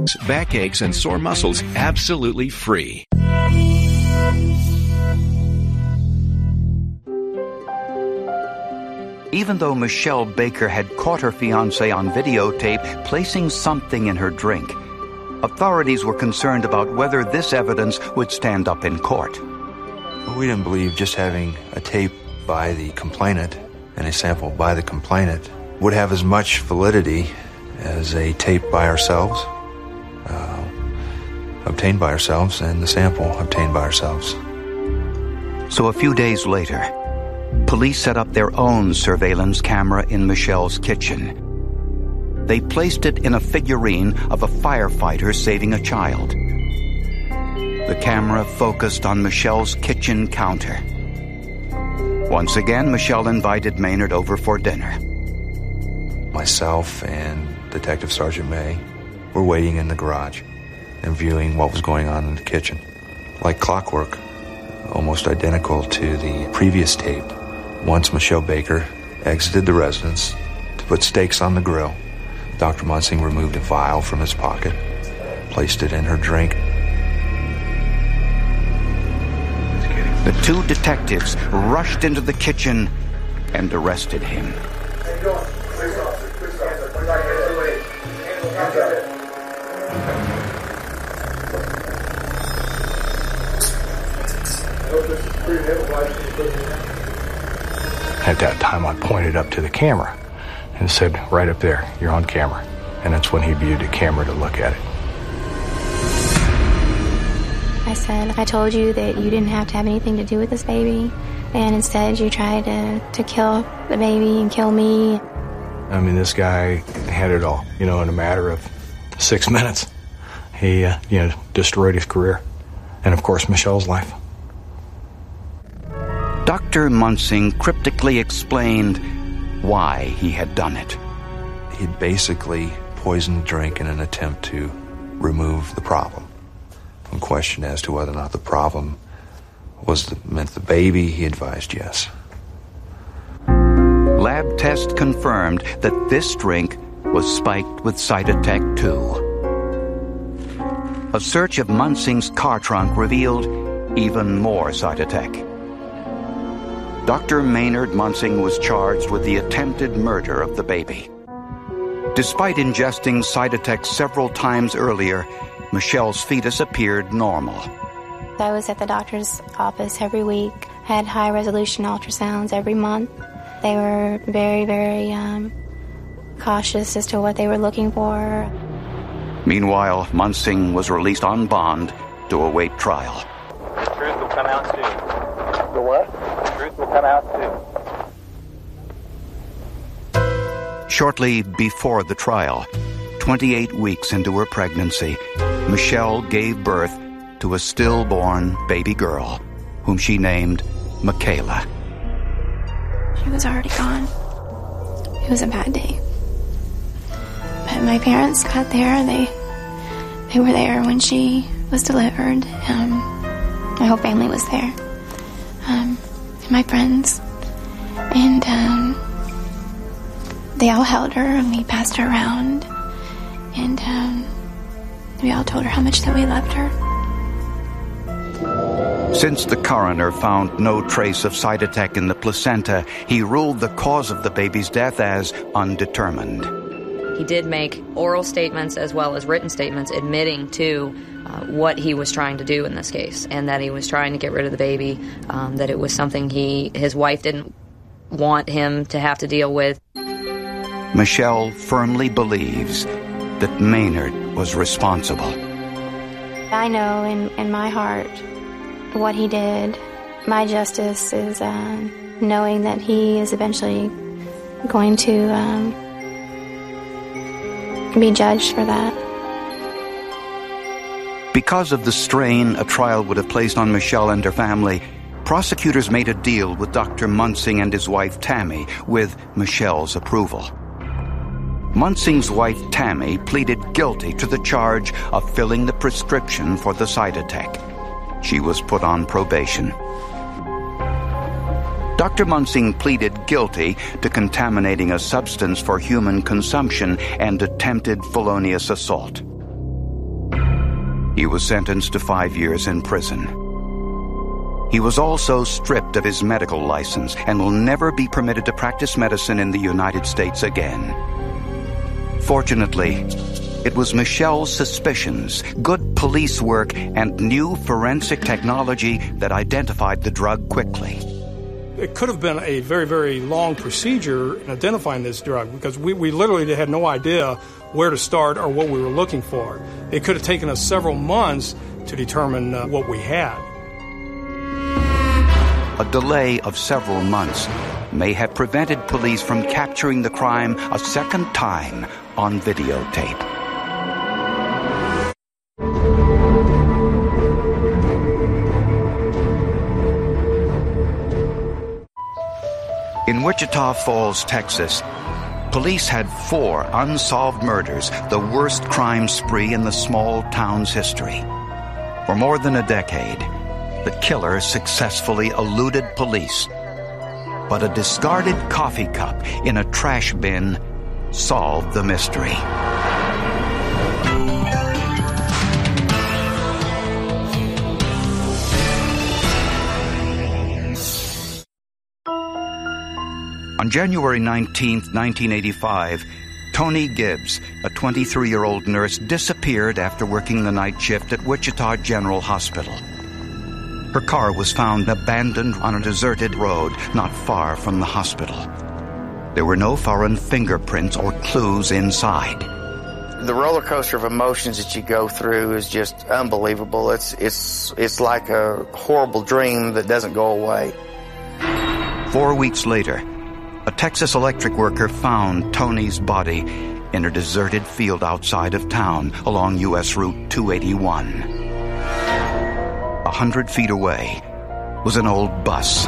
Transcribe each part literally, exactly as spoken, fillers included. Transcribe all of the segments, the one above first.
pains, backaches, and sore muscles absolutely free. Even though Michelle Baker had caught her fiancé on videotape placing something in her drink, authorities were concerned about whether this evidence would stand up in court. We didn't believe just having a tape by the complainant and a sample by the complainant would have as much validity as a tape by ourselves, uh, obtained by ourselves, and the sample obtained by ourselves. So a few days later, police set up their own surveillance camera in Michelle's kitchen. They placed it in a figurine of a firefighter saving a child. The camera focused on Michelle's kitchen counter. Once again, Michelle invited Maynard over for dinner. Myself and Detective Sergeant May were waiting in the garage and viewing what was going on in the kitchen. Like clockwork, almost identical to the previous tape. Once Michelle Baker exited the residence to put steaks on the grill, Doctor Munsing removed a vial from his pocket, placed it in her drink. The two detectives rushed into the kitchen and arrested him. At that time, I pointed up to the camera and said, right up there, you're on camera. And that's when he viewed the camera to look at it. I said, I told you that you didn't have to have anything to do with this baby, and instead you tried to, to kill the baby and kill me. I mean, this guy had it all, you know, in a matter of six minutes. He, uh, you know, destroyed his career. And, of course, Michelle's life. Doctor Munsing cryptically explained why he had done it. He'd basically poisoned the drink in an attempt to remove the problem. When questioned as to whether or not the problem was the, meant the baby, he advised yes. Lab tests confirmed that this drink was spiked with Cytotec two. A search of Munsing's car trunk revealed even more Cytotec. Doctor Maynard Munsing was charged with the attempted murder of the baby. Despite ingesting Cytotec several times earlier, Michelle's fetus appeared normal. I was at the doctor's office every week, had high-resolution ultrasounds every month. They were very, very um, cautious as to what they were looking for. Meanwhile, Munsing was released on bond to await trial. The truth will come out soon. The what? The truth will come out soon. Shortly before the trial, twenty-eight weeks into her pregnancy, Michelle gave birth to a stillborn baby girl, whom she named Michaela. She was already gone. It was a bad day. But my parents got there. They they were there when she was delivered. Um, my whole family was there. Um, and my friends. And um, they all held her and we passed her around. And um, we all told her how much that we loved her. Since the coroner found no trace of Cytotec in the placenta, he ruled the cause of the baby's death as undetermined. He did make oral statements as well as written statements admitting to uh, what he was trying to do in this case, and that he was trying to get rid of the baby, um, that it was something he, his wife didn't want him to have to deal with. Michelle firmly believes that Maynard was responsible. I know in, in my heart what he did. My justice is uh, knowing that he is eventually going to um, be judged for that. Because of the strain a trial would have placed on Michelle and her family, prosecutors made a deal with Doctor Munsing and his wife Tammy with Michelle's approval. Munsing's wife Tammy pleaded guilty to the charge of filling the prescription for the Cytotec. She was put on probation. Doctor Munsing pleaded guilty to contaminating a substance for human consumption and attempted felonious assault. He was sentenced to five years in prison. He was also stripped of his medical license and will never be permitted to practice medicine in the United States again. Fortunately, it was Michelle's suspicions, good police work, and new forensic technology that identified the drug quickly. It could have been a very, very long procedure in identifying this drug because we, we literally had no idea where to start or what we were looking for. It could have taken us several months to determine uh, what we had. A delay of several months may have prevented police from capturing the crime a second time on videotape. In Wichita Falls, Texas, police had four unsolved murders, the worst crime spree in the small town's history. For more than a decade, the killer successfully eluded police. But a discarded coffee cup in a trash bin solved the mystery. On January nineteenth, nineteen eighty-five, Toni Gibbs, a twenty-three-year-old nurse, disappeared after working the night shift at Wichita General Hospital. Her car was found abandoned on a deserted road not far from the hospital. There were no foreign fingerprints or clues inside. The roller coaster of emotions that you go through is just unbelievable. It's it's it's like a horrible dream that doesn't go away. Four weeks later, a Texas electric worker found Toni's body in a deserted field outside of town along U S Route two eighty-one. A hundred feet away was an old bus.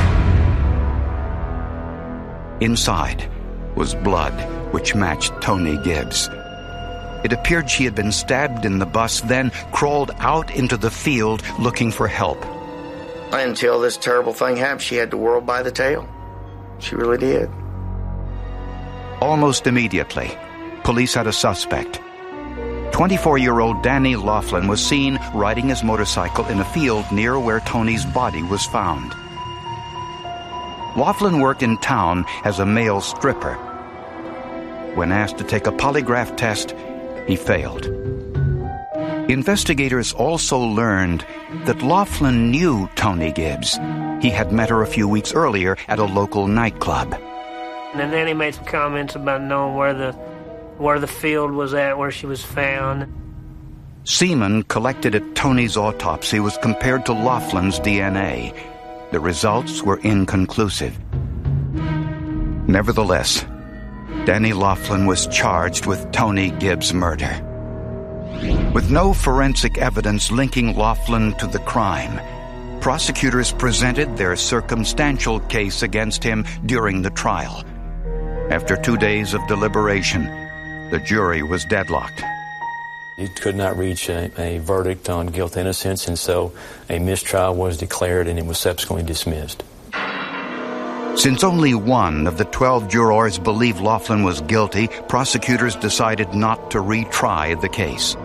Inside was blood which matched Toni Gibbs. It appeared she had been stabbed in the bus, then crawled out into the field looking for help. Until this terrible thing happened, she had the world by the tail. She really did. Almost immediately, police had a suspect. twenty-four-year-old Danny Laughlin was seen riding his motorcycle in a field near where Toni's body was found. Laughlin worked in town as a male stripper. When asked to take a polygraph test, he failed. Investigators also learned that Laughlin knew Toni Gibbs. He had met her a few weeks earlier at a local nightclub. And then he made some comments about knowing where the where the field was at, where she was found. Semen collected at Toni's autopsy was compared to Laughlin's D N A. The results were inconclusive. Nevertheless, Danny Laughlin was charged with Toni Gibbs' murder. With no forensic evidence linking Laughlin to the crime, prosecutors presented their circumstantial case against him during the trial. After two days of deliberation, the jury was deadlocked. It could not reach a, a verdict on guilt innocence, and so a mistrial was declared and it was subsequently dismissed. Since only one of the twelve jurors believed Laughlin was guilty, prosecutors decided not to retry the case.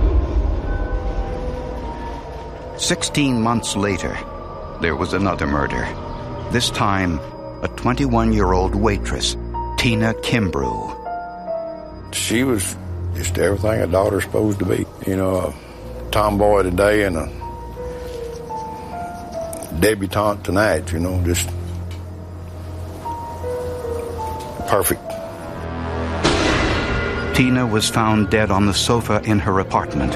Sixteen months later, there was another murder. This time, a twenty-one-year-old waitress, Tina Kimbrough. She was just everything a daughter's supposed to be. You know, a tomboy today and a debutante tonight, you know, just perfect. Tina was found dead on the sofa in her apartment.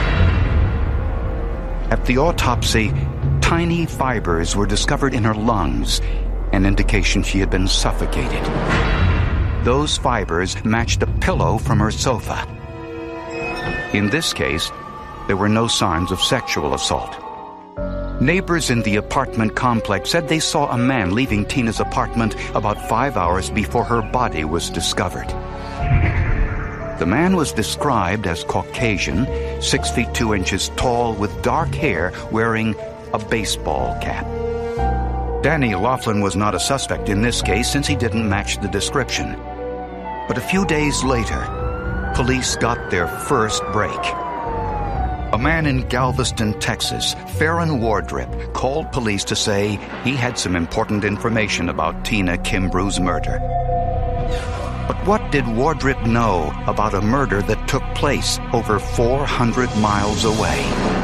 At the autopsy, tiny fibers were discovered in her lungs, an indication she had been suffocated. Those fibers matched a pillow from her sofa. In this case, there were no signs of sexual assault. Neighbors in the apartment complex said they saw a man leaving Tina's apartment about five hours before her body was discovered. The man was described as Caucasian, six feet two inches tall, with dark hair, wearing a baseball cap. Danny Laughlin was not a suspect in this case since he didn't match the description. But a few days later, police got their first break. A man in Galveston, Texas, Farron Wardrip, called police to say he had some important information about Tina Kimbrough's murder. But what did Wardrip know about a murder that took place over four hundred miles away?